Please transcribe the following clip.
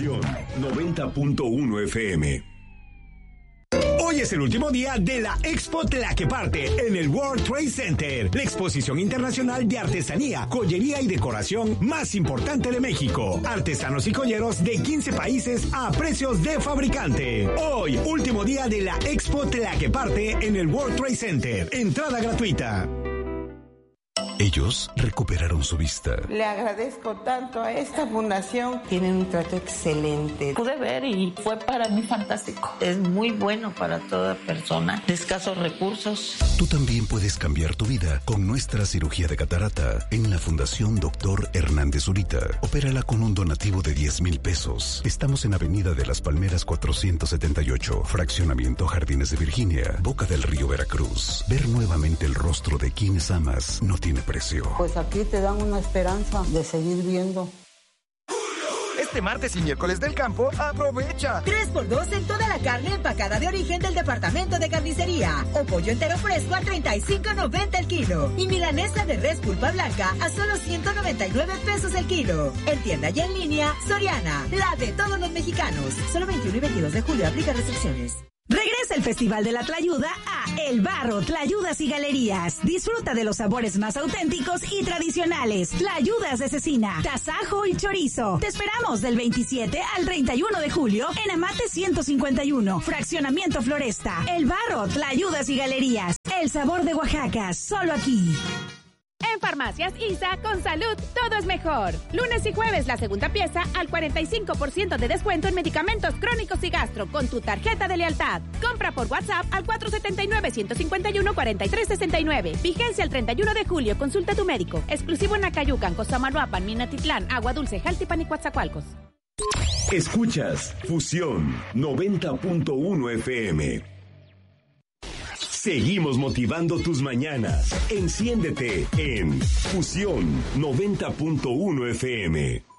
Fusión 90.1 FM. Hoy es el último día de la Expo Tlaqueparte en el World Trade Center, la exposición internacional de artesanía, joyería y decoración más importante de México. Artesanos y joyeros de 15 países a precios de fabricante. Hoy, último día de la Expo Tlaqueparte en el World Trade Center. Entrada gratuita. Ellos recuperaron su vista. Le agradezco tanto a esta fundación. Tienen un trato excelente. Pude ver y fue para mí fantástico. Es muy bueno para toda persona de escasos recursos. Tú también puedes cambiar tu vida con nuestra cirugía de catarata en la Fundación Dr. Hernández Zurita. Opérala con un donativo de 10,000 pesos. Estamos en Avenida de las Palmeras 478, Fraccionamiento Jardines de Virginia, Boca del Río, Veracruz. Ver nuevamente el rostro de quienes amas no tiene precio. Pues aquí te dan una esperanza de seguir viendo. Este martes y miércoles del campo, aprovecha 3x2 en toda la carne empacada de origen del departamento de carnicería. O pollo entero fresco a $35.90 el kilo. Y milanesa de res pulpa blanca a solo $199 el kilo. En tienda y en línea, Soriana, la de todos los mexicanos. Solo 21 y 22 de julio aplica restricciones. Regresa el Festival de la Tlayuda a El Barro, Tlayudas y Galerías. Disfruta de los sabores más auténticos y tradicionales. Tlayudas de cecina, tasajo y chorizo. Te esperamos del 27 al 31 de julio en Amate 151, Fraccionamiento Floresta. El Barro, Tlayudas y Galerías. El sabor de Oaxaca, solo aquí. En Farmacias ISA, con salud, todo es mejor. Lunes y jueves, la segunda pieza al 45% de descuento en medicamentos crónicos y gastro con tu tarjeta de lealtad. Compra por WhatsApp al 479-151-4369. Vigencia el 31 de julio. Consulta a tu médico. Exclusivo en Acayucan, Cosamaloapan, Minatitlán, Agua Dulce, Jaltipan y Coatzacoalcos. Escuchas Fusión 90.1 FM. Seguimos motivando tus mañanas. Enciéndete en Fusión 90.1 FM.